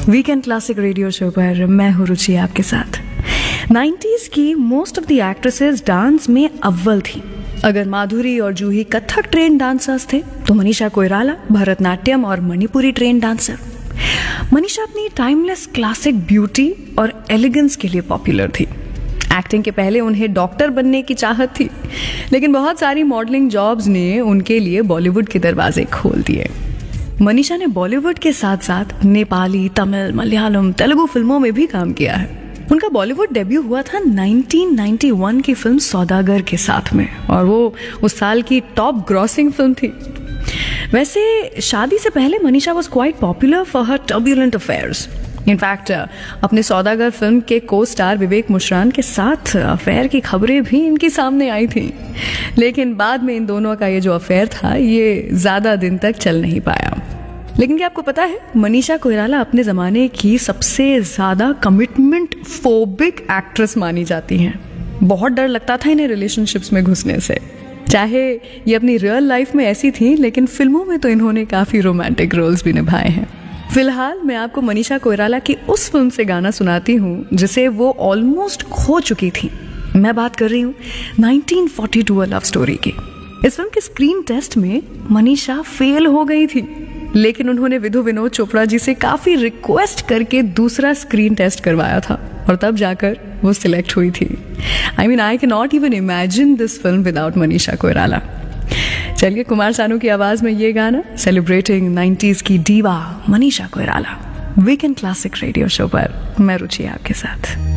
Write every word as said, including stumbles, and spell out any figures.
Weekend classic radio show पर मैं हूँ रुचि आपके साथ। नाइन्टीज की most of the actresses dance में अव्वल थी। अगर माधुरी और जूही कथक ट्रेन डांसर्स थे तो मनीषा कोइराला भरतनाट्यम और मणिपुरी ट्रेन डांसर। मनीषा अपनी टाइमलेस क्लासिक ब्यूटी और एलिगेंस के लिए पॉपुलर थी। एक्टिंग के पहले उन्हें डॉक्टर बनने की चाहत थी, लेकिन बहुत सारी मॉडलिंग जॉब्स ने उनके लिए बॉलीवुड के दरवाजे खोल दिए। मनीषा ने बॉलीवुड के साथ साथ नेपाली, तमिल, मलयालम, तेलुगु फिल्मों में भी काम किया है। उनका बॉलीवुड डेब्यू हुआ था नाइनटीन नाइंटी वन की फिल्म सौदागर के साथ में, और वो उस साल की टॉप ग्रॉसिंग फिल्म थी। वैसे शादी से पहले Manisha was quite popular for her turbulent affairs. In fact अपने सौदागर फिल्म के को स्टार विवेक मुशरान के साथ अफेयर की खबरें भी इनके सामने आई थी, लेकिन बाद में इन दोनों का ये जो अफेयर था ये ज्यादा दिन तक चल नहीं पाया। लेकिन क्या आपको पता है, मनीषा कोइराला अपने जमाने की सबसे ज्यादा कमिटमेंट फोबिक एक्ट्रेस मानी जाती हैं। बहुत डर लगता था इन्हें रिलेशनशिप्स में घुसने से। चाहे ये अपनी रियल लाइफ में ऐसी थी, लेकिन फिल्मों में तो इन्होंने काफी रोमांटिक रोल्स भी निभाए हैं। फिलहाल मैं आपको मनीषा कोइराला की उस फिल्म से गाना सुनाती हूँ जिसे वो ऑलमोस्ट खो चुकी थी। मैं बात कर रही हूँ nineteen forty to a love story की। इस फिल्म के स्क्रीन टेस्ट में मनीषा फेल हो गई थी, लेकिन उन्होंने विधु विनोद चोपड़ा जी से काफी रिक्वेस्ट करके दूसरा स्क्रीन टेस्ट करवाया था, और तब जाकर वो सिलेक्ट हुई थी। I mean I can not even imagine this film without Manisha Koirala. चलिए कुमार सानू की आवाज में ये गाना, सेलिब्रेटिंग नाइन्टीज की diva Manisha Koirala, weekend classic radio show पर मैं रुचि आपके साथ।